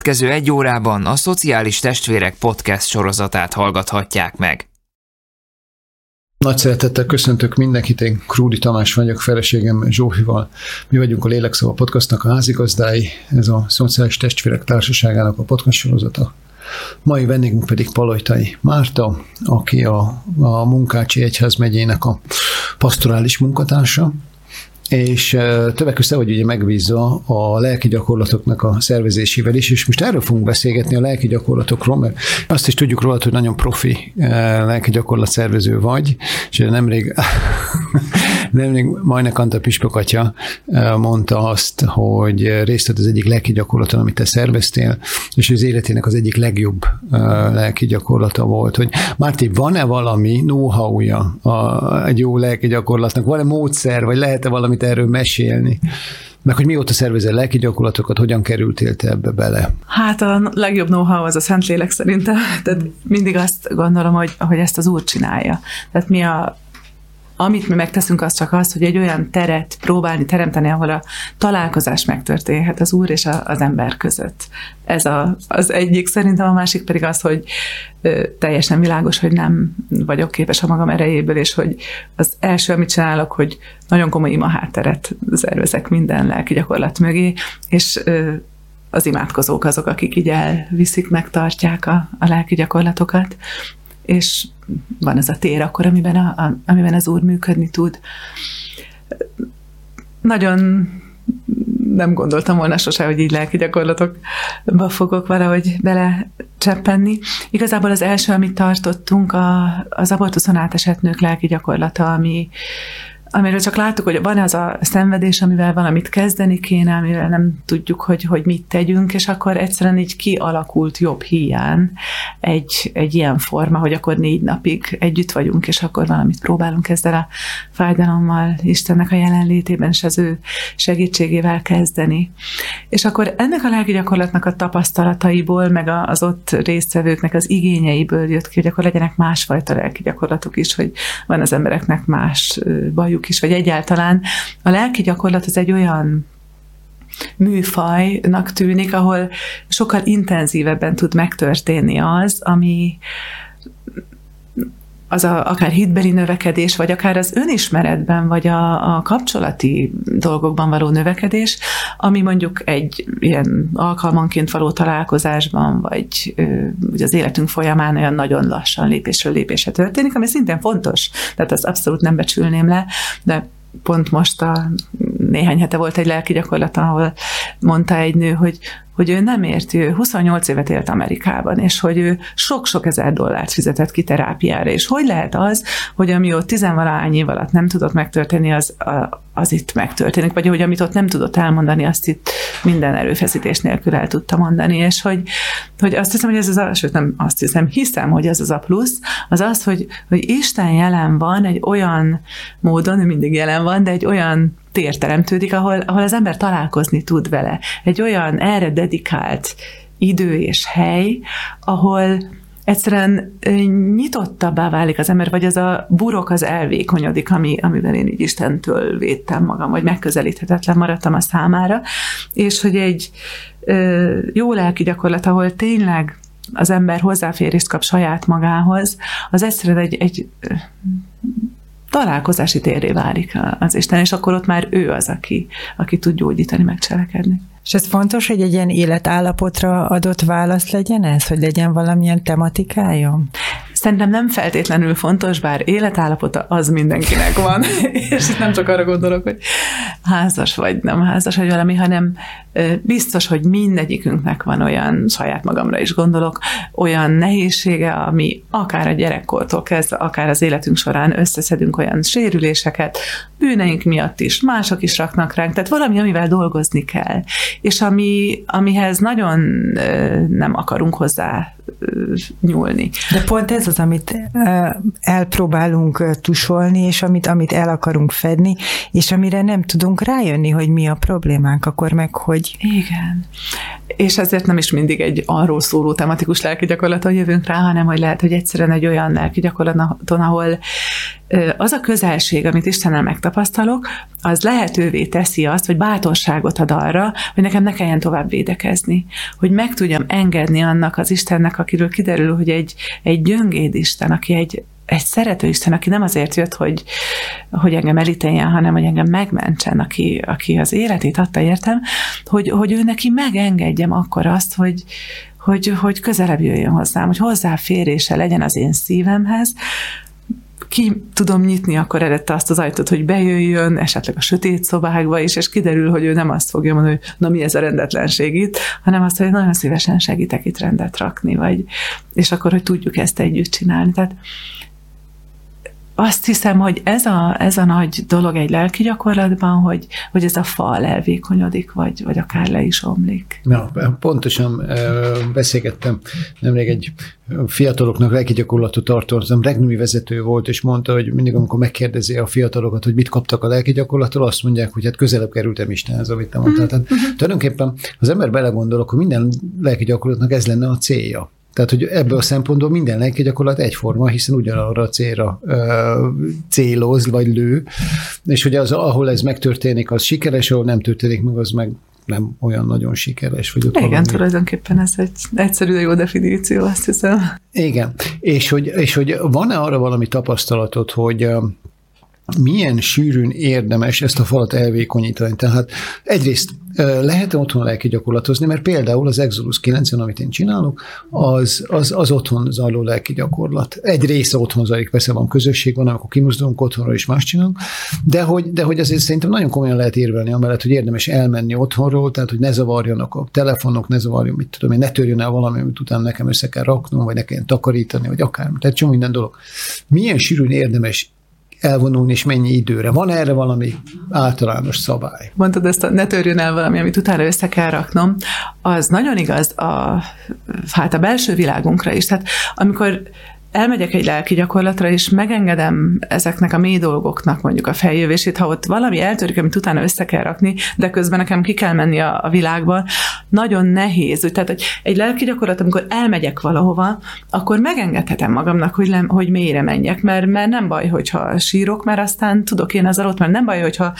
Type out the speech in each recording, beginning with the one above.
Következő egy órában a Szociális Testvérek podcast sorozatát hallgathatják meg. Nagy szeretettel köszöntök mindenkit, én Krúdi Tamás vagyok, feleségem Zsófival. Mi vagyunk a Lélekszava podcastnak a házigazdái, ez a Szociális Testvérek Társaságának a podcast sorozata. Mai vendégünk pedig Palojtai Márta, aki a Munkácsi Egyházmegyének a pastorális munkatársa, és többek között vagy ugye megbízza a lelki gyakorlatoknak a szervezésével is, és most erről fogunk beszélgetni, a lelki gyakorlatokról, mert azt is tudjuk rólad, hogy nagyon profi lelki gyakorlatszervező vagy, és nemrég Majnak Antal püspök atya mondta azt, hogy részt vett az egyik lelki gyakorlaton, amit te szerveztél, és az életének az egyik legjobb lelki gyakorlata volt, hogy Márti, van-e valami know-how-ja egy jó lelki gyakorlatnak, van-e módszer, vagy lehet-e valamit erről mesélni? Meg hogy mióta szervezel lelki gyakorlatokat, hogyan kerültél te ebbe bele? Hát a legjobb know-how az a Szentlélek szerintem. Tehát mindig azt gondolom, hogy ezt az Úr csinálja. Tehát amit mi megteszünk, az csak az, hogy egy olyan teret próbálni teremteni, ahol a találkozás megtörténhet az Úr és az ember között. Ez az egyik, szerintem a másik pedig az, hogy teljesen világos, hogy nem vagyok képes a magam erejéből, és hogy az első, amit csinálok, hogy nagyon komoly imahátteret szervezek minden lelki gyakorlat mögé, és az imádkozók azok, akik így elviszik, megtartják a lelki gyakorlatokat, és van ez a tér akkor, amiben az Úr működni tud. Nagyon nem gondoltam volna sose, hogy így lelki gyakorlatokba fogok valahogy belecseppenni. Igazából az első, amit tartottunk, az abortuszon átesett nők lelki gyakorlata, amiről csak láttuk, hogy van az a szenvedés, amivel valamit kezdeni kéne, amivel nem tudjuk, hogy mit tegyünk, és akkor egyszerűen így kialakult jobb híján egy ilyen forma, hogy akkor 4 napig együtt vagyunk, és akkor valamit próbálunk ezzel a fájdalommal, Istennek a jelenlétében, és az ő segítségével kezdeni. És akkor ennek a lelki gyakorlatnak a tapasztalataiból, meg az ott résztvevőknek az igényeiből jött ki, hogy akkor legyenek másfajta lelki gyakorlatok is, hogy van az embereknek más bajuk is, vagy egyáltalán a lelki gyakorlat az egy olyan műfajnak tűnik, ahol sokkal intenzívebben tud megtörténni ami akár hitbeli növekedés, vagy akár az önismeretben, vagy a kapcsolati dolgokban való növekedés, ami mondjuk egy ilyen alkalmanként való találkozásban, vagy az életünk folyamán olyan nagyon lassan lépésről lépésre történik, ami szintén fontos, tehát azt abszolút nem becsülném le, de pont most néhány hete volt egy lelki gyakorlat, ahol mondta egy nő, hogy ő nem érti, ő 28 évet élt Amerikában, és hogy ő sok-sok ezer dollárt fizetett ki terápiára, és hogy lehet az, hogy ami ott 10-valahány év alatt nem tudott megtörténni, az itt megtörténik, vagy hogy amit ott nem tudott elmondani, azt itt minden erőfeszítés nélkül el tudta mondani, és hogy azt hiszem, hogy ez sőt nem azt hiszem, hogy ez az a plusz, az, hogy Isten jelen van egy olyan módon, ő mindig jelen van, de egy olyan tér teremtődik, ahol az ember találkozni tud vele. Egy olyan erre dedikált idő és hely, ahol egyszerűen nyitottabbá válik az ember, vagy az a burok az elvékonyodik, amiben én így Istentől védtem magam, vagy megközelíthetetlen maradtam a számára, és hogy egy jó lelki gyakorlat, ahol tényleg az ember hozzáférést kap saját magához, az egyszerűen egy találkozási térré válik az Isten, és akkor ott már ő az, aki tud gyógyítani, megcselekedni. És ez fontos, hogy egy ilyen életállapotra adott válasz legyen ez, hogy legyen valamilyen tematikája? Szerintem nem feltétlenül fontos, bár életállapota az mindenkinek van, és itt nem csak arra gondolok, hogy házas vagy nem házas, vagy valami, hanem biztos, hogy mindegyikünknek van olyan, saját magamra is gondolok, olyan nehézsége, ami akár a gyerekkortól kezdve, akár az életünk során összeszedünk olyan sérüléseket, bűneink miatt is, mások is raknak ránk, tehát valami, amivel dolgozni kell, és amihez nagyon nem akarunk hozzá nyúlni. De pont ez az, amit elpróbálunk tusolni, és amit el akarunk fedni, és amire nem tudunk rájönni, hogy mi a problémánk, akkor meg hogy... Igen. És ezért nem is mindig egy arról szóló tematikus lelki gyakorlaton jövünk rá, hanem hogy lehet, hogy egyszerűen egy olyan lelki gyakorlaton, ahol az a közelség, amit Istennel megtapasztalok, az lehetővé teszi azt, hogy bátorságot ad arra, hogy nekem ne kelljen tovább védekezni. Hogy meg tudjam engedni annak az Istennek, akiről kiderül, hogy egy gyöngéd Isten, aki egy szerető Isten, aki nem azért jött, hogy engem elítéljen, hanem hogy engem megmentsen, aki az életét adta, értem, hogy ő neki megengedjem akkor azt, hogy közelebb jöjjön hozzám, hogy hozzáférése legyen az én szívemhez, ki tudom nyitni akkor előtte azt az ajtót, hogy bejöjjön, esetleg a sötét szobákba is, és kiderül, hogy ő nem azt fogja mondani, hogy na mi ez a rendetlenség itt, hanem azt, hogy nagyon szívesen segítek itt rendet rakni, és akkor, hogy tudjuk ezt együtt csinálni. Tehát azt hiszem, hogy ez a nagy dolog egy lelki gyakorlatban, hogy ez a fal elvékonyodik, vagy akár le is omlik. Na, pontosan beszélgettem nemrég egy fiataloknak lelki gyakorlatot tartó, az regnumi vezető volt, és mondta, hogy mindig, amikor megkérdezi a fiatalokat, hogy mit kaptak a lelki gyakorlattól, azt mondják, hogy hát közelebb kerültem Istenhez, amit te mondtál. Tehát tulajdonképpen az ember belegondol, akkor minden lelki gyakorlatnak ez lenne a célja. Tehát, hogy ebből a szempontból minden lelki gyakorlat egyforma, hiszen ugyanarra a célra céloz, vagy lő, és hogy ahol ez megtörténik, az sikeres, ahol nem történik meg, az meg nem olyan nagyon sikeres. Vagy igen, tulajdonképpen ez egy egyszerű, de jó definíció, azt hiszem. Igen, és hogy van-e arra valami tapasztalatod, hogy milyen sűrűn érdemes ezt a falat elvékonyítani? Tehát egyrészt lehet otthon lelki gyakorlatozni, mert például az Exodus 9, amit én csinálok, az otthon zajló lelki gyakorlat. Egy része otthon zajlik, persze van közösség, van, amikor kimozdulunk otthonra és más csinálunk, de hogy azért szerintem nagyon komolyan lehet érvelni amellett, hogy érdemes elmenni otthonról, tehát hogy ne zavarjanak a telefonok, ne zavarjon, mit tudom én, ne törjön el valami, amit utána nekem össze kell raknom, vagy ne kelljen takarítani, vagy akármi. Tehát csomó minden dolog. Milyen sűrűn érdemes elvonulni, és mennyi időre? Van erre valami általános szabály? Mondtad ezt, ne törjön el valami, amit utána össze kell raknom. Az nagyon igaz a belső világunkra is. Tehát amikor elmegyek egy lelki gyakorlatra, és megengedem ezeknek a mély dolgoknak mondjuk a feljövését, ha ott valami eltörik, amit utána össze kell rakni, de közben nekem ki kell menni a világba, nagyon nehéz. Tehát egy lelki gyakorlat, amikor elmegyek valahova, akkor megengedhetem magamnak, hogy mélyre menjek, mert nem baj, hogyha sírok, mert aztán tudok én azzal ott, mert nem baj, hogyha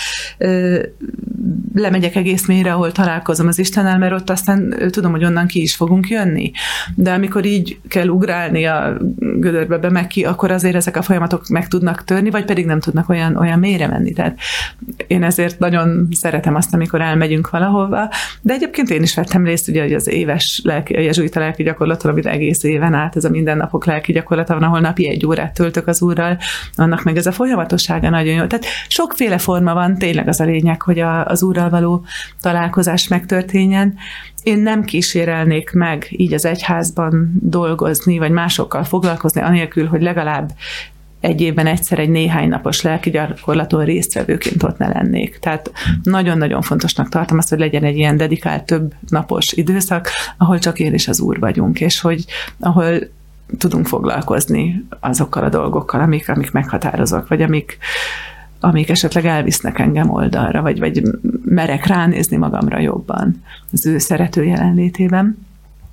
lemegyek egész mélyre, ahol találkozom az Istennel, mert ott aztán tudom, hogy onnan ki is fogunk jönni. De amikor így kell ugrálni a gödörbe be meg ki, akkor azért ezek a folyamatok meg tudnak törni, vagy pedig nem tudnak olyan mélyre menni. Tehát én ezért nagyon szeretem azt, amikor elmegyünk valahova, de egyébként én is vettem részt, ugye, hogy az éves jezsuita lelki gyakorlaton, amit egész éven át, ez a mindennapok lelki gyakorlata van, ahol napi 1 órát töltök az Úrral, annak meg ez a folyamatossága nagyon jó. Tehát sokféle forma van, tényleg az a lényeg, hogy az Úrral való találkozás megtörténjen. Én nem kísérelnék meg így az egyházban dolgozni, vagy másokkal foglalkozni, anélkül, hogy legalább egy évben egyszer egy néhány napos lelki gyakorlaton résztvevőként ott ne lennék. Tehát nagyon-nagyon fontosnak tartom azt, hogy legyen egy ilyen dedikált több napos időszak, ahol csak én és az Úr vagyunk, és ahol tudunk foglalkozni azokkal a dolgokkal, amik meghatározók, vagy amik esetleg elvisznek engem oldalra, vagy merek ránézni magamra jobban az ő szerető jelenlétében.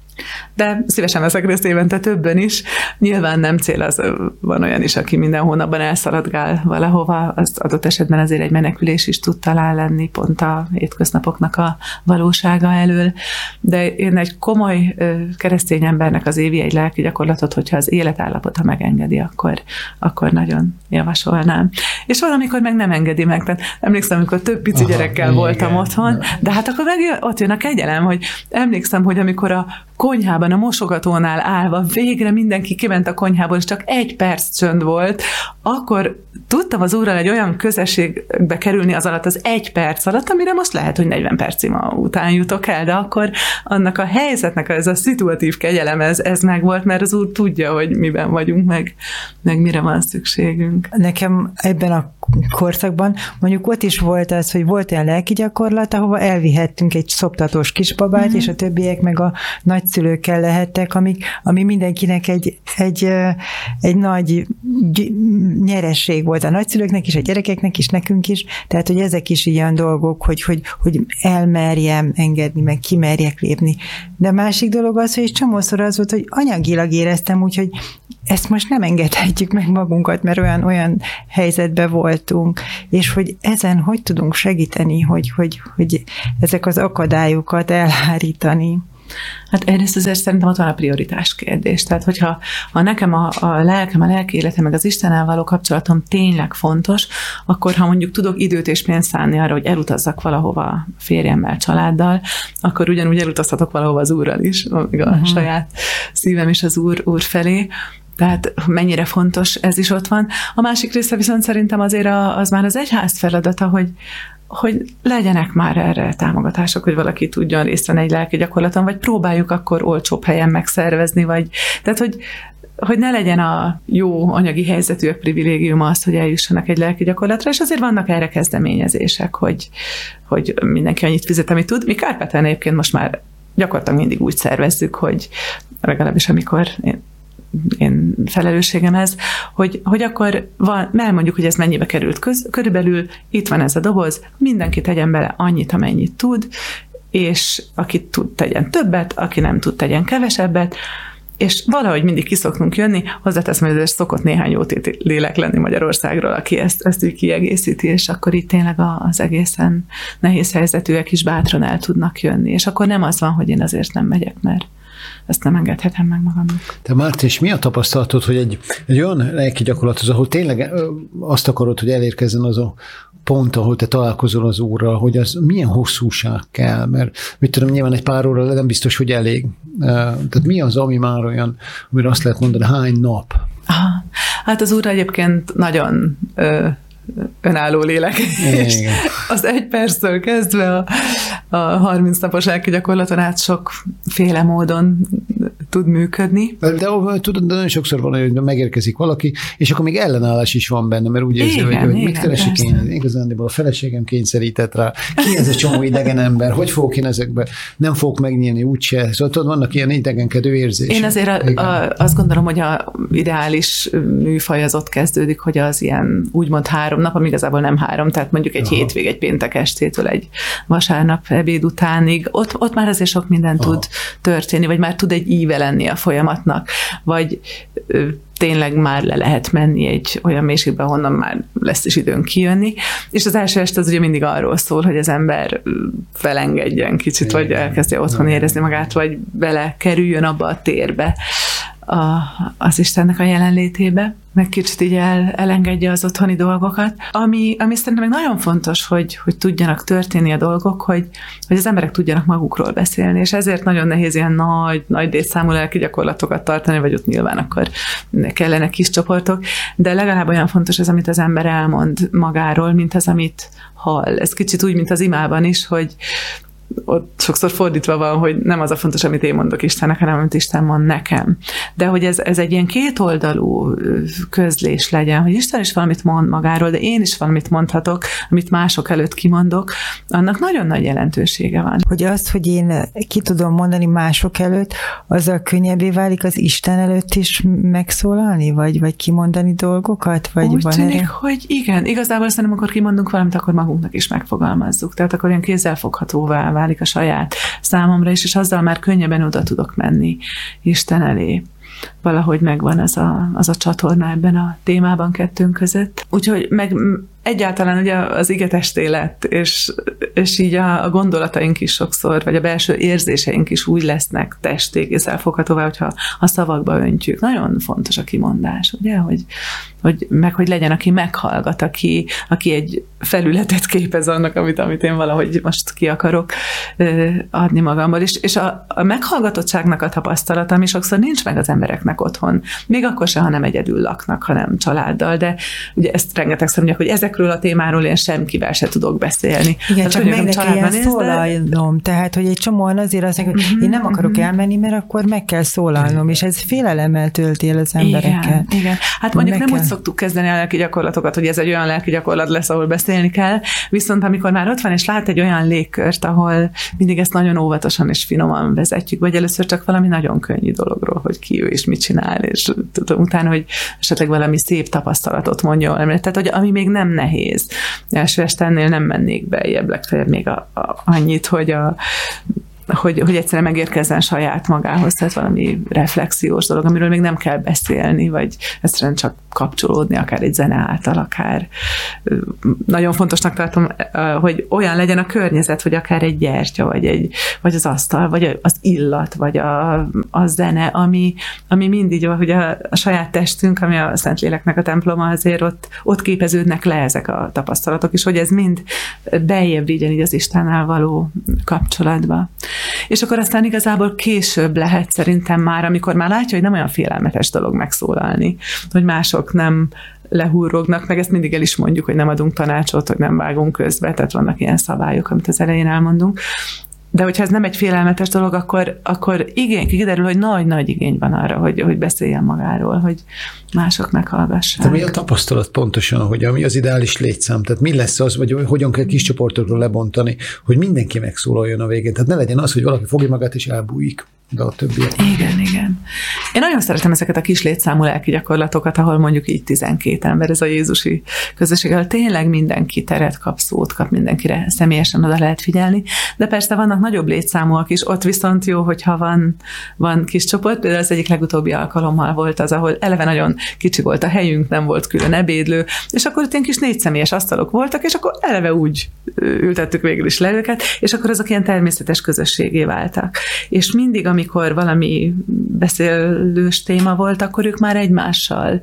De szívesen veszek részt évente többen is. Nyilván nem cél, az van olyan is, aki minden hónapban elszaladgál valahova, az adott esetben azért egy menekülés is tud talán lenni, pont a hétköznapoknak a valósága elől. De én egy komoly keresztény embernek az évi egy lelki gyakorlatot, hogyha az életállapota megengedi, akkor nagyon javasolnám. És valamikor meg nem engedi meg. Tehát emlékszem, amikor több pici gyerekkel voltam otthon, de hát akkor meg ott jön a kegyelem, hogy emlékszem, hogy amikor a konyhában, a mosogatónál állva végre mindenki kiment a konyhából, és csak 1 perc csönd volt, akkor tudtam az Úrral egy olyan közösségbe kerülni az alatt, az 1 perc alatt, amire most lehet, hogy 40 percig után jutok el, de akkor annak a helyzetnek ez a szituatív kegyelem, ez megvolt, mert az Úr tudja, hogy miben vagyunk, meg mire van szükségünk. Nekem ebben a korszakban mondjuk ott is volt az, hogy volt olyan lelki gyakorlat, ahova elvihettünk egy szoptatós kisbabát, és a többiek meg a nagyszülőkkel lehettek, ami mindenkinek egy nagy nyeresség volt a nagyszülőknek is, a gyerekeknek is, nekünk is, tehát hogy ezek is ilyen dolgok, hogy elmerjem engedni, meg kimerjek lépni. De a másik dolog az, hogy csomószor az volt, hogy anyagilag éreztem úgy, hogy ezt most nem engedhetjük meg magunkat, mert olyan helyzetben voltunk, és hogy ezen hogy tudunk segíteni, hogy ezek az akadályokat elhárítani. Hát egyrészt azért szerintem ott van a prioritás kérdés. Tehát, hogyha nekem a lelkem, a lelki életem, meg az Istennel való kapcsolatom tényleg fontos, akkor ha mondjuk tudok időt és pénzt szánni arra, hogy elutazzak valahova férjemmel, családdal, akkor ugyanúgy elutazhatok valahova az Úrral is, még a saját szívem is az Úr felé. Tehát mennyire fontos, ez is ott van. A másik része viszont szerintem azért az már az egyház feladata, hogy legyenek már erre támogatások, hogy valaki tudjon részt venni egy lelki gyakorlaton, vagy próbáljuk akkor olcsóbb helyen megszervezni, tehát hogy ne legyen a jó anyagi helyzetűek privilégiuma az, hogy eljussanak egy lelki gyakorlatra, és azért vannak erre kezdeményezések, hogy mindenki annyit fizet, amit tud. Mi Kárpátalján egyébként most már gyakorlatilag mindig úgy szervezzük, hogy legalábbis amikor én felelősségem ez, hogy akkor elmondjuk, hogy ez mennyibe került körülbelül, itt van ez a doboz, mindenki tegyen bele annyit, amennyit tud, és aki tud, tegyen többet, aki nem tud, tegyen kevesebbet, és valahogy mindig kiszoknunk jönni, hozzáteszem, hogy szokott néhány jótét lélek lenni Magyarországról, aki ezt így kiegészíti, és akkor itt tényleg az egészen nehéz helyzetűek is bátran el tudnak jönni, és akkor nem az van, hogy én azért nem megyek, mert ezt nem engedhetem meg magamnak. Te Márti, és mi a tapasztalatod, hogy egy olyan lelki gyakorlat, ahol tényleg azt akarod, hogy elérkezzen az a pont, ahol te találkozol az Úrral, hogy az milyen hosszúság kell, mert mit tudom, nyilván egy pár óra nem biztos, hogy elég. Tehát mi az, ami már olyan, amire azt lehet mondani, hány nap? Aha. Hát az Úr egyébként nagyon önálló lélek. És az 1 perctől kezdve a 30 napos lelki gyakorlaton át sokféle módon tud működni. De tudod, de nagyon sokszor van, hogy megérkezik valaki, és akkor még ellenállás is van benne, mert úgy érzi, hogy mit keresik én, igazándiból a feleségem kényszerített rá, ki ez a csomó idegen ember, hogy fogok én ezekbe, nem fogok megnyílni úgyse. Szóval tudod, vannak ilyen idegenkedő érzések. Én azért azt gondolom, hogy a ideális műfaj az ott kezdődik, hogy az ilyen úgymond 3 nap, ami igazából nem 3, tehát mondjuk egy hétvég, egy péntek estétől egy vasárnap ebéd utánig, ott már azért sok minden tud történni, vagy már tud egy íve lenni a folyamatnak, vagy tényleg már le lehet menni egy olyan mélységbe, honnan már lesz is időn kijönni. És az első este az ugye mindig arról szól, hogy az ember felengedjen kicsit, vagy elkezdje otthon érezni magát, vagy belekerüljön abba a térbe, az Istennek a jelenlétébe, meg kicsit így elengedje az otthoni dolgokat. Ami szerintem még nagyon fontos, hogy tudjanak történni a dolgok, hogy az emberek tudjanak magukról beszélni, és ezért nagyon nehéz ilyen nagy létszámú lelki gyakorlatokat tartani, vagy ott nyilván akkor kellene kis csoportok, de legalább olyan fontos az, amit az ember elmond magáról, mint az, amit hall. Ez kicsit úgy, mint az imában is, hogy ott sokszor fordítva van, hogy nem az a fontos, amit én mondok Istennek, hanem amit Isten mond nekem. De hogy ez egy ilyen kétoldalú közlés legyen, hogy Isten is valamit mond magáról, de én is valamit mondhatok, amit mások előtt kimondok, annak nagyon nagy jelentősége van. Hogy azt, hogy én ki tudom mondani mások előtt, azzal könnyebbé válik az Isten előtt is megszólalni, vagy kimondani dolgokat? Vagy úgy van tűnik, erre? hogy igen. Igazából szerintem, amikor kimondunk valamit, akkor magunknak is megfogalmazzuk. Tehát akkor olyan kézzelfoghatóvá válik a saját számomra is, és azzal már könnyebben oda tudok menni Isten elé. Valahogy megvan az a csatorna ebben a témában kettőnk között. Úgyhogy meg egyáltalán ugye az igetestélet, és így a gondolataink is sokszor, vagy a belső érzéseink is úgy lesznek testék és elfoghatóvá, hogyha a szavakba öntjük. Nagyon fontos a kimondás, ugye, hogy legyen, aki meghallgat, aki egy felületet képez annak, amit én valahogy most ki akarok adni magamból. És a meghallgatottságnak a tapasztalata, ami sokszor nincs meg az embereknek otthon. Még akkor se, ha nem egyedül laknak, hanem családdal, de ugye ezt rengetegszer mondják, hogy ezekről a témáról én semkivel se tudok beszélni. Igen, hát, csak meg neki ilyen szólalnom. Tehát, hogy egy csomóan azért azt mondják, hogy én nem akarok elmenni, mert akkor meg kell szólalnom, és ez félelemmel tölti el az emberekkel. Igen. Hát mondjuk nem úgy szoktuk kezdeni a lelki gyakorlatokat, hogy ez egy olyan lelki gyakorlat lesz, ahol beszélni kell, viszont amikor már ott van, és lát egy olyan légkört, ahol mindig ezt nagyon óvatosan és finoman vezetjük, vagy először csak valami nagyon könnyű dologról, hogy ki ő és mit csinál, és utána, hogy esetleg valami szép tapasztalatot mondjon. Tehát, hogy ami még nem nehéz. Első este ennél nem mennék beljebb, legfeljebb még annyit, hogy hogy egyszerűen megérkezzen saját magához, tehát valami reflexiós dolog, amiről még nem kell beszélni, vagy egyszerűen csak kapcsolódni, akár egy zene által, akár. Nagyon fontosnak tartom, hogy olyan legyen a környezet, hogy akár egy gyertya, vagy az asztal, vagy az illat, vagy a zene, ami mindig, hogy a saját testünk, ami a Szentléleknek a temploma, azért ott képeződnek le ezek a tapasztalatok is, hogy ez mind beljebb vigyen így az Istennel való kapcsolatba. És akkor aztán igazából később lehet szerintem már, amikor már látja, hogy nem olyan félelmetes dolog megszólalni, hogy mások nem lehúrognak, meg ezt mindig el is mondjuk, hogy nem adunk tanácsot, hogy nem vágunk közbe, tehát vannak ilyen szabályok, amit az elején elmondunk. De hogyha ez nem egy félelmetes dolog, akkor kiderül, hogy nagy-nagy igény van arra, hogy beszéljen magáról, hogy mások meghallgassák. De mi a tapasztalat pontosan, hogy ami az ideális létszám? Tehát mi lesz az, vagy hogyan kell kis csoportokról lebontani, hogy mindenki megszólaljon a végén? Tehát ne legyen az, hogy valaki fogja magát és elbújik, de a többiek. Igen. Én nagyon szeretem ezeket a kis létszámú lelki gyakorlatokat, ahol mondjuk így 12 ember, ez a jézusi közösség, ahol tényleg mindenki teret kap, szót kap, mindenkire személyesen oda lehet figyelni, de persze vannak nagyobb létszámúak is, ott viszont jó, hogyha van kis csoport, például az egyik legutóbbi alkalommal volt az, ahol eleve nagyon kicsi volt a helyünk, nem volt külön ebédlő, és akkor ott ilyen kis 4 személyes asztalok voltak, és akkor eleve úgy ültettük végül is le őket, és akkor azok ilyen természetes közösségé váltak. És mindig, amikor valami beszélős téma volt, akkor ők már egymással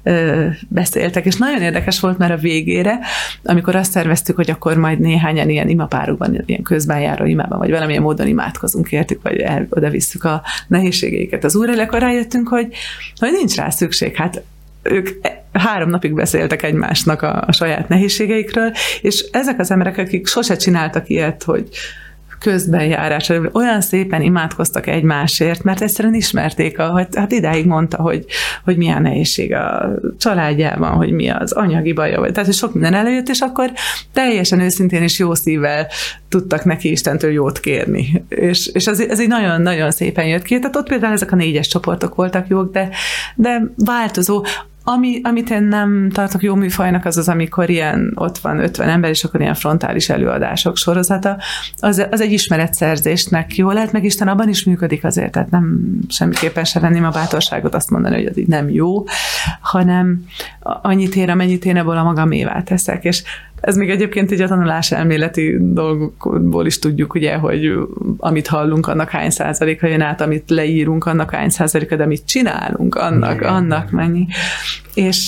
beszéltek, és nagyon érdekes volt már a végére, amikor azt terveztük, hogy akkor majd néhányan ilyen imapárukban, ilyen közben járó imában, vagy valamilyen módon imádkozunk értük, vagy oda visszük a nehézségeiket az Úr elé, akkor rájöttünk, hogy nincs rá szükség. Hát ők 3 napig beszéltek egymásnak a saját nehézségeikről, és ezek az emberek, akik sose csináltak ilyet, hogy közbenjárás, olyan szépen imádkoztak egymásért, mert egyszerűen ismerték, hát idáig mondta, hogy milyen nehézség a családjában, hogy mi az anyagi baja, tehát hogy sok minden előjött, és akkor teljesen őszintén és jó szívvel tudtak neki Istentől jót kérni. És ez így nagyon-nagyon szépen jött ki. Tehát ott például ezek a 4-es csoportok voltak jók, de változó. Amit én nem tartok jó műfajnak, az, amikor ilyen ott van 50 ember, és akkor ilyen frontális előadások sorozata, az egy ismeretszerzésnek jó lehet, meg Isten abban is működik azért, tehát nem semmiképpen se venném a bátorságot azt mondani, hogy az így nem jó, hanem annyit ér, amennyit én ebből a magamévá teszek, és ez még egyébként így a tanulás elméleti dolgokból is tudjuk, ugye, hogy amit hallunk, annak hány százaléka jön át, amit leírunk, annak hány százaléka, de amit csinálunk, annak mennyi. És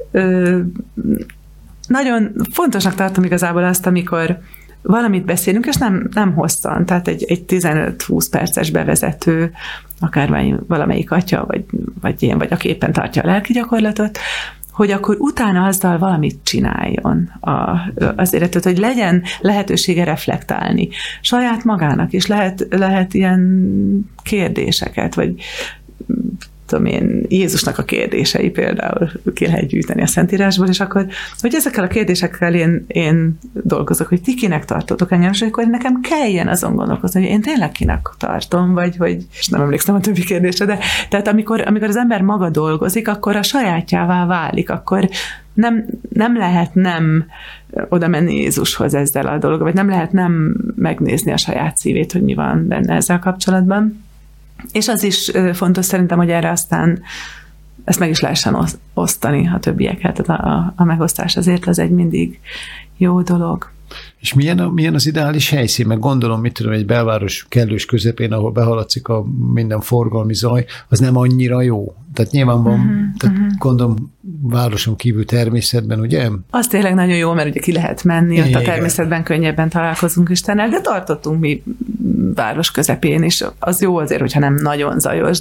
nagyon fontosnak tartom igazából azt, amikor valamit beszélünk, és nem hosszan, tehát egy 15-20 perces bevezető, akár valamelyik atya, vagy én, vagy aki éppen tartja a lelki gyakorlatot, hogy akkor utána azzal valamit csináljon az életet, hogy legyen lehetősége reflektálni saját magának, és lehet ilyen kérdéseket, vagy tudom én, Jézusnak a kérdései például ki lehet gyűjteni a Szentírásból, és akkor, hogy ezekkel a kérdésekkel én dolgozok, hogy ti kinek tartotok engem, és akkor nekem kelljen azon gondolkozni, hogy én tényleg kinek tartom, vagy és nem emlékszem a többi kérdésre, de tehát amikor az ember maga dolgozik, akkor a sajátjává válik, akkor nem lehet nem oda menni Jézushoz ezzel a dologgal, vagy nem lehet nem megnézni a saját szívét, hogy mi van benne ezzel kapcsolatban. És az is fontos szerintem, hogy erre aztán ezt meg is lehessen osztani a többieket. A megosztás azért az egy mindig jó dolog. És milyen az ideális helyszín? Meg gondolom, mit tudom, egy belváros kellős közepén, ahol behaladszik a minden forgalmi zaj, az nem annyira jó. Tehát nyilván van, gondolom, városon kívül természetben, ugye? Az tényleg nagyon jó, mert ugye ki lehet menni, ott a természetben könnyebben találkozunk Istennel, de tartottunk mi város közepén, és az jó azért, hogyha nem nagyon zajos,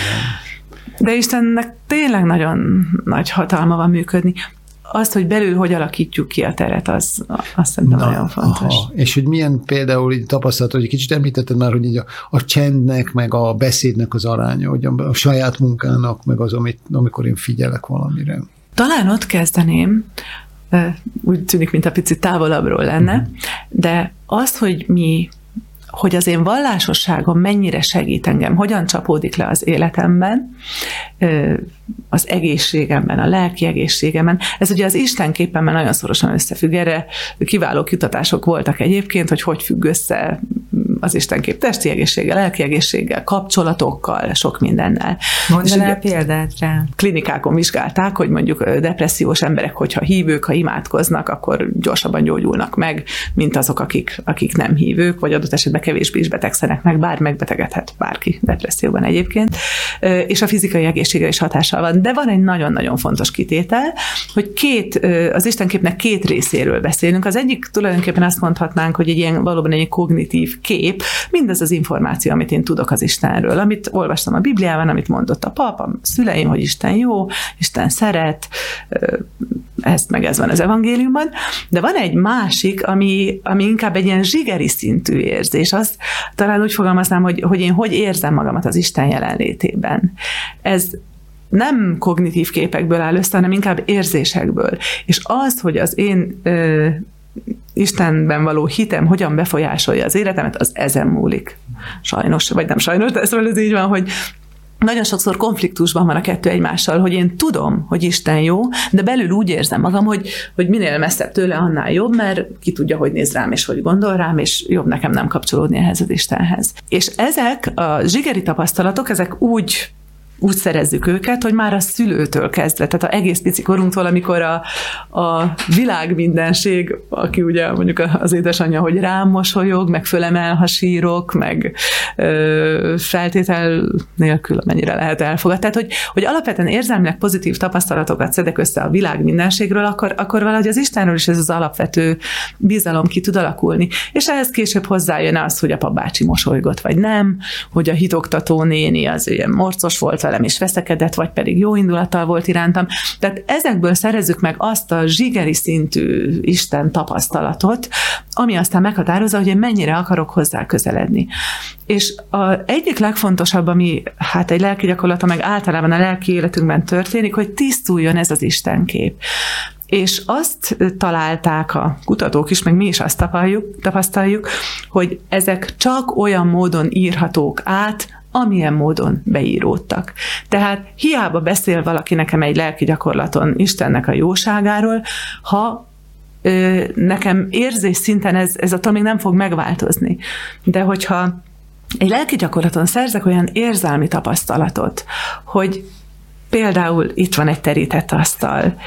de Istennek tényleg nagyon nagy hatalma van működni. Azt, hogy belül hogy alakítjuk ki a teret, az szerintem nagyon fontos. Aha. És hogy milyen például így tapasztalat, hogy kicsit említetted már, hogy így a csendnek, meg a beszédnek az aránya, hogy a saját munkának, meg az, amikor én figyelek valamire. Talán ott kezdeném, úgy tűnik, mint a picit távolabbról lenne, de az, hogy az én vallásosságom mennyire segít engem, hogyan csapódik le az életemben, az egészségemben, a lelki egészségemben. Ez ugye az Istenképpemmel nagyon szorosan összefügg. Erre kiváló kutatások voltak egyébként, hogy függ össze az Istenkép testi egészséggel, lelki egészséggel, kapcsolatokkal, sok mindennel. Mondanál példát rá? Klinikákon vizsgálták, hogy mondjuk depressziós emberek, hogyha hívők, ha imádkoznak, akkor gyorsabban gyógyulnak meg, mint azok, akik nem hívők, vagy adott esetben kevésbé is betegszenek meg, bár megbetegedhet bárki depresszióban egyébként, és a fizikai egészségre is hatással van. De van egy nagyon-nagyon fontos kitétel, hogy az Istenképnek két részéről beszélünk. Az egyik tulajdonképpen azt mondhatnánk, hogy valóban egy kognitív kép, mindaz az információ, amit én tudok az Istenről, amit olvastam a Bibliában, amit mondott a pap, a szüleim, hogy Isten jó, Isten szeret, ez van az evangéliumban, de van egy másik, ami inkább egy ilyen zsigeri szintű érzés. Azt talán úgy fogalmaznám, hogy én hogy érzem magamat az Isten jelenlétében. Ez nem kognitív képekből áll össze, hanem inkább érzésekből. És az, hogy az én Istenben való hitem hogyan befolyásolja az életemet, az ezen múlik. Sajnos, vagy nem sajnos, de ez így van, hogy nagyon sokszor konfliktusban van a kettő egymással, hogy én tudom, hogy Isten jó, de belül úgy érzem magam, hogy minél messzebb tőle, annál jobb, mert ki tudja, hogy néz rám, és hogy gondol rám, és jobb nekem nem kapcsolódni ehhez az Istenhez. És ezek a zsigeri tapasztalatok, ezek úgy szerezzük őket, hogy már a szülőtől kezdve, tehát az egész pici korunktól, amikor a világ mindenség, aki ugye mondjuk az édesanyja, hogy rám mosolyog, meg fölemel, ha sírok, meg feltétel nélkül, mennyire lehet elfogad. Tehát, hogy alapvetően érzelmileg pozitív tapasztalatokat szedek össze a világ mindenségről, akkor valahogy az Istenről is ez az alapvető bizalom ki tud alakulni. És ehhez később hozzájön az, hogy a papbácsi mosolygott, vagy nem, hogy a hitoktató néni az ilyen morcos volt velem és veszekedett, vagy pedig jó indulattal volt irántam. Tehát ezekből szerezzük meg azt a zsigeri szintű Isten tapasztalatot, ami aztán meghatározza, hogy én mennyire akarok hozzá közeledni. És egyik legfontosabb, ami hát egy lelki gyakorlata, meg általában a lelki életünkben történik, hogy tisztuljon ez az Istenkép. És azt találták a kutatók is, meg mi is azt tapasztaljuk, hogy ezek csak olyan módon írhatók át, amilyen módon beíródtak. Tehát hiába beszél valaki nekem egy lelki gyakorlaton Istennek a jóságáról, ha nekem érzés szinten ez attól még nem fog megváltozni. De hogyha egy lelki gyakorlaton szerzek olyan érzelmi tapasztalatot, hogy például itt van egy terített asztal,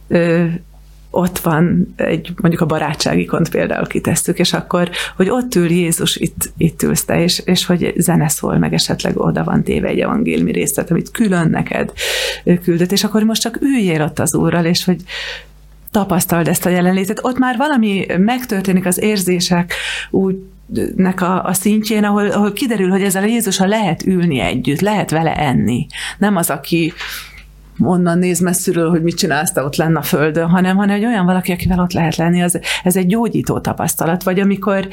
ott van mondjuk a barátságikont például kitesszük, és akkor, hogy ott ül Jézus, itt ülsz te, és hogy zene szól, meg esetleg oda van téve egy evangéliumi részlet, amit külön neked küldött, és akkor most csak üljél ott az Úrral, és hogy tapasztald ezt a jelenlétet. Ott már valami megtörténik az érzések nek a szintjén, ahol kiderül, hogy ezzel a Jézussal lehet ülni együtt, lehet vele enni. Nem az, aki onnan néz messziről, hogy mit csinálsz te ott lenne a földön, hanem hogy olyan valaki, akivel ott lehet lenni, ez egy gyógyító tapasztalat. Vagy amikor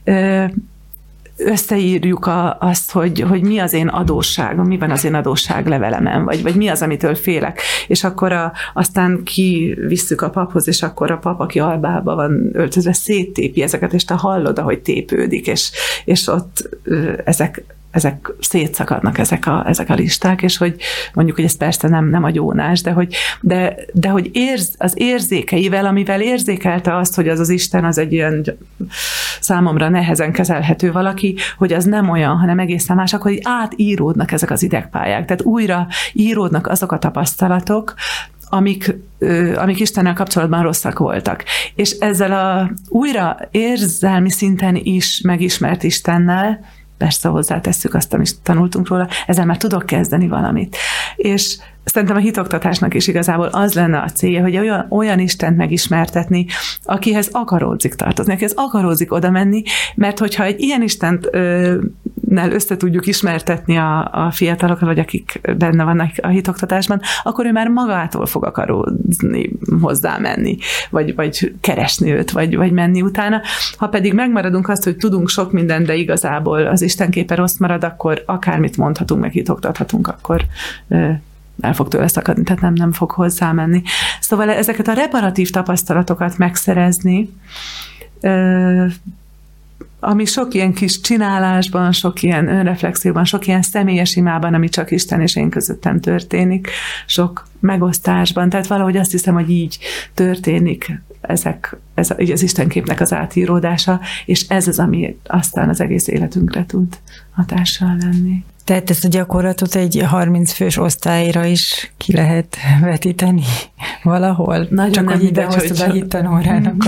összeírjuk azt, hogy mi az én adósságom, mi van az én adósságlevelemen, vagy mi az, amitől félek. És akkor aztán kivisszük a paphoz, és akkor a pap, aki albába van öltözve, széttépi ezeket, és te hallod, ahogy tépődik, és ott ezek szétszakadnak, ezek a listák, és hogy mondjuk, hogy ez persze nem a gyónás, de hogy az érzékeivel, amivel érzékelte azt, hogy az Isten az egy ilyen számomra nehezen kezelhető valaki, hogy az nem olyan, hanem egészen más, akkor így átíródnak ezek az idegpályák. Tehát újra íródnak azok a tapasztalatok, amik Istennel kapcsolatban rosszak voltak. És ezzel a újra érzelmi szinten is megismert Istennel, persze hozzátesszük azt, amit tanultunk róla, ezzel már tudok kezdeni valamit. És szerintem a hitoktatásnak is igazából az lenne a célja, hogy olyan Istent megismertetni, akihez akaródzik tartozni, akihez akaródzik oda menni, mert hogyha egy ilyen Istennel össze tudjuk ismertetni a fiatalokat, vagy akik benne vannak a hitoktatásban, akkor ő már magától fog akaródni hozzá menni, vagy keresni őt, vagy menni utána. Ha pedig megmaradunk azt, hogy tudunk sok mindent, de igazából az Istenképe rossz marad, akkor akármit mondhatunk, meg hitoktathatunk, akkor el fog tőle szakadni, tehát nem fog hozzá menni. Szóval ezeket a reparatív tapasztalatokat megszerezni, ami sok ilyen kis csinálásban, sok ilyen önreflexióban, sok ilyen személyes imában, ami csak Isten és én közöttem történik, sok megosztásban, tehát valahogy azt hiszem, hogy így történik ez az Istenképnek az átíródása, és ez az, ami aztán az egész életünkre tud hatással lenni. Tehát ezt a gyakorlatot egy 30 fős osztályra is ki lehet vetíteni valahol? Nagyon csak nem hogy ide hoztad a hittanórának.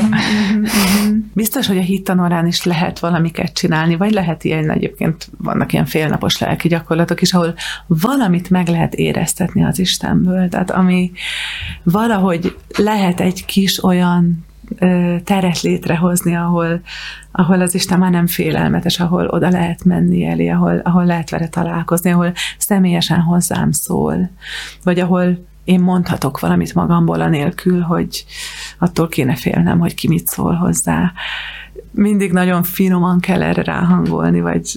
Biztos, hogy a hittanórán is lehet valamiket csinálni, vagy lehet ilyen, egyébként vannak ilyen félnapos lelki gyakorlatok is, ahol valamit meg lehet éreztetni az Istenből. Tehát ami valahogy lehet egy kis olyan teret létrehozni, ahol az Isten már nem félelmetes, ahol oda lehet menni elé, ahol lehet vele találkozni, ahol személyesen hozzám szól, vagy ahol én mondhatok valamit magamból anélkül, hogy attól kéne félnem, hogy ki mit szól hozzá. Mindig nagyon finoman kell erre ráhangolni, vagy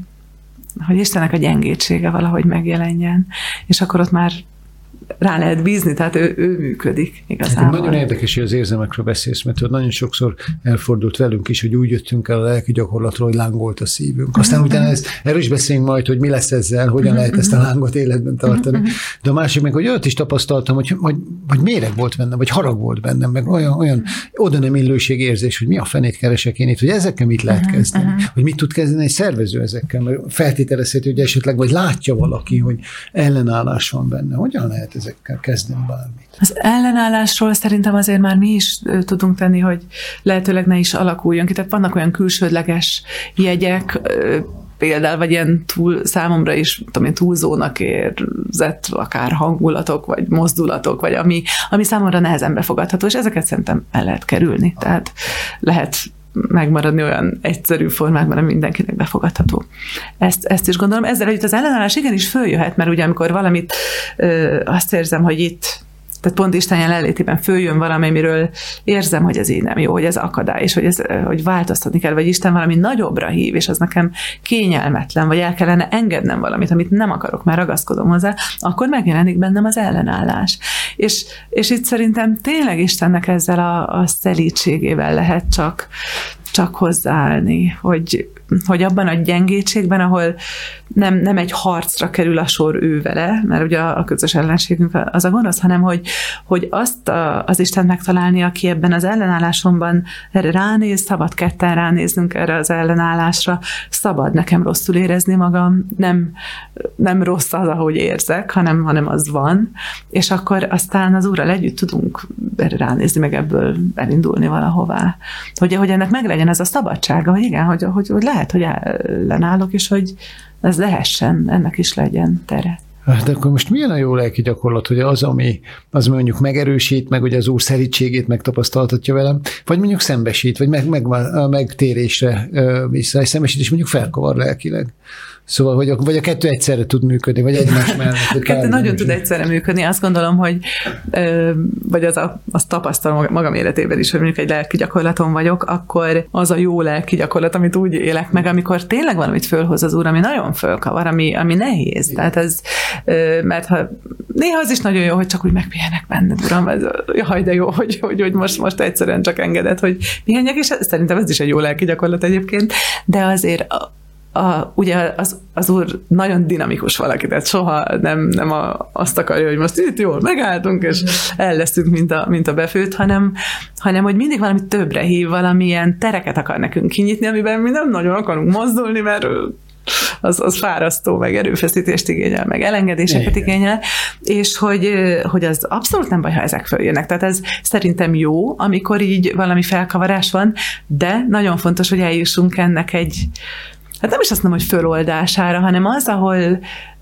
hogy Istennek a gyengétsége valahogy megjelenjen, és akkor ott már rá lehet bízni, tehát ő működik igazából. Nagyon érdekes, hogy az érzelmekről beszélsz, mert nagyon sokszor elfordult velünk is, hogy úgy jöttünk el a lelki gyakorlatról, hogy lángolt a szívünk. Aztán utána erről is beszélünk majd, hogy mi lesz ezzel, hogyan lehet ezt a lángot életben tartani. De a másik meg, hogy olyat is tapasztaltam, hogy méreg volt bennem, vagy harag volt bennem, meg olyan oda nem illőség érzés, hogy mi a fenét keresek én itt, hogy ezekkel mit lehet kezdeni, hogy mit tud kezdeni egy szervező ezekkel, mert feltételezhető, hogy esetleg vagy látja valaki, hogy ellenállás van benne. Hogyan lehet ezekkel kezdeni bármit? Az ellenállásról szerintem azért már mi is tudunk tenni, hogy lehetőleg ne is alakuljon ki. Tehát vannak olyan külsődleges jegyek, például, vagy ilyen számomra is túlzónak érzett akár hangulatok, vagy mozdulatok, vagy ami számomra nehezen befogadható, és ezeket szerintem el lehet kerülni. Tehát lehet megmaradni olyan egyszerű formákban, ami mindenkinek befogadható. Ezt is gondolom. Ezzel együtt az ellenállás igenis följöhet, mert ugye amikor valamit azt érzem, hogy itt, tehát pont Isten jelenlétében följön valami, amiről érzem, hogy ez így nem jó, hogy ez akadály, és hogy változtatni kell, vagy Isten valami nagyobbra hív, és az nekem kényelmetlen, vagy el kellene engednem valamit, amit nem akarok, már ragaszkodom hozzá, akkor megjelenik bennem az ellenállás. És itt szerintem tényleg Istennek ezzel a szelídségével lehet csak hozzáállni, hogy abban a gyengétségben, ahol nem egy harcra kerül a sor ő vele, mert ugye a közös ellenségünk az a gonosz, hanem hogy azt az Istent megtalálni, aki ebben az ellenállásomban erre ránéz, szabad ketten ránéznünk erre az ellenállásra, szabad nekem rosszul érezni magam, nem rossz az, ahogy érzek, hanem az van, és akkor aztán az Úrral együtt tudunk erre ránézni, meg ebből elindulni valahová. Hogy ennek meglegyen ez a szabadsága, hogy igen, hogy lehet, hogy ellenállok, és hogy ez lehessen, ennek is legyen tere. De akkor most milyen a jó lelki gyakorlat, hogy az mondjuk megerősít, meg hogy az Úr szelídségét megtapasztaltatja velem, vagy mondjuk szembesít, vagy megtérésre vissza, és szembesít, és mondjuk felkavar lelkileg. Szóval, vagy a kettő egyszerre tud működni, vagy egymás mellett. A kettő nagyon tud egyszerre működni. Azt gondolom, hogy vagy azt tapasztalom magam életében is, hogy mondjuk egy lelki gyakorlaton vagyok, akkor az a jó lelki gyakorlat, amit úgy élek meg, amikor tényleg valamit fölhoz az Úr, ami nagyon fölkavar, ami nehéz. Tehát ez, mert néha az is nagyon jó, hogy csak úgy megpihenek benned, Uram, jaj, de jó, hogy most egyszerűen csak engedett, hogy pihenjek, és szerintem ez is egy jó lelki gyakorlat egyébként, de azért ugye az Úr nagyon dinamikus valaki, tehát soha nem azt akarja, hogy most itt jól megálltunk, és el leszünk, mint a befőtt, hanem hogy mindig valami többre hív, valamilyen tereket akar nekünk kinyitni, amiben mi nem nagyon akarunk mozdulni, mert az fárasztó, meg erőfeszítést igényel, meg elengedéseket igényel, és hogy az abszolút nem baj, ha ezek följönnek. Tehát ez szerintem jó, amikor így valami felkavarás van, de nagyon fontos, hogy eljussunk ennek hát nem is azt mondom, hogy föloldására, hanem az, ahol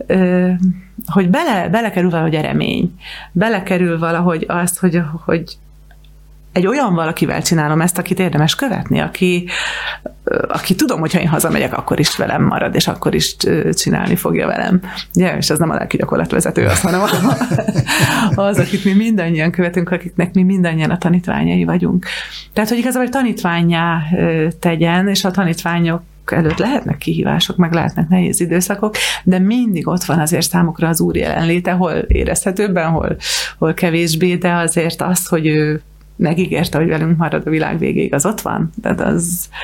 hogy belekerül valahogy a remény. Belekerül valahogy az, hogy egy olyan valakivel csinálom ezt, akit érdemes követni, aki tudom, hogyha én hazamegyek, akkor is velem marad, és akkor is csinálni fogja velem. Ugye, és ez nem a lelki gyakorlatvezető az, hanem az, akit mi mindannyian követünk, akiknek mi mindannyian a tanítványai vagyunk. Tehát, hogy igazából tanítvánnyá tegyen, és a tanítványok előtt lehetnek kihívások, meg lehetnek nehéz időszakok, de mindig ott van azért számukra az Úr jelenléte, hol érezhetőbben, hol kevésbé, de azért az, hogy ő megígérte, hogy velünk marad a világ végéig, az ott van. Tehát